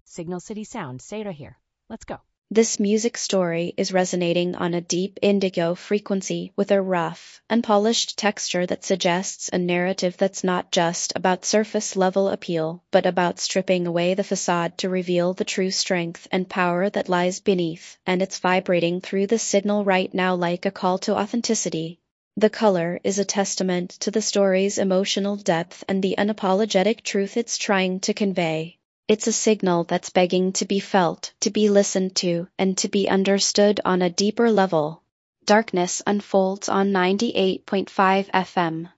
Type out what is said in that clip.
Signal City Sound, stay right here. Let's go. This music story is resonating on a deep indigo frequency with a rough, unpolished texture that suggests a narrative that's not just about surface-level appeal, but about stripping away the facade to reveal the true strength and power that lies beneath, and it's vibrating through the signal right now like a call to authenticity. The color is a testament to the story's emotional depth and the unapologetic truth it's trying to convey. It's a signal that's begging to be felt, to be listened to, and to be understood on a deeper level. Darkness unfolds on 98.5 FM.